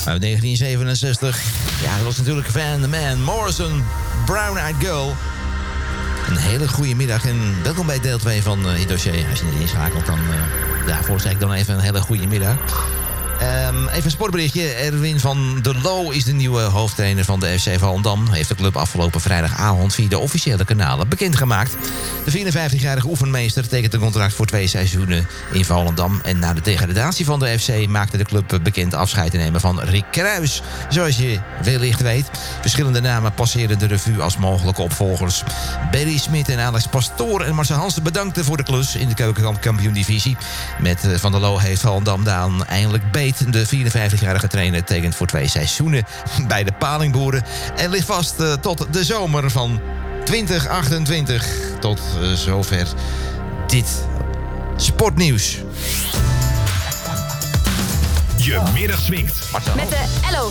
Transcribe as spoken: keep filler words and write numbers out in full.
Uit negentien zevenenzestig. Ja, dat was natuurlijk Van the Man Morrison, Brown Eyed Girl. Een hele goede middag en welkom bij deel twee van uh, het dossier. Als je niet inschakelt, dan uh, daarvoor zeg ik dan even een hele goede middag. Um, even een sportberichtje. Erwin van der Loo is de nieuwe hoofdtrainer van de F C Volendam. Heeft de club afgelopen vrijdagavond via de officiële kanalen bekendgemaakt. De vierenvijftigjarige oefenmeester tekent een contract voor twee seizoenen in Volendam. En na de degradatie van de F C maakte de club bekend afscheid te nemen van Rick Kruis. Zoals je wellicht weet. Verschillende namen passeerden de revue als mogelijke opvolgers. Barry Smit en Alex Pastoor en Marcel Hansen bedankten voor de klus in de keukenkampioen-divisie. Met uh, Van der Loo heeft Volendam dan eindelijk beet. De vierenvijftigjarige trainer tekent voor twee seizoenen bij de Palingboeren. En ligt vast uh, tot de zomer van twintig achtentwintig. Tot uh, zover dit sportnieuws. Je middag swingt. Met de L O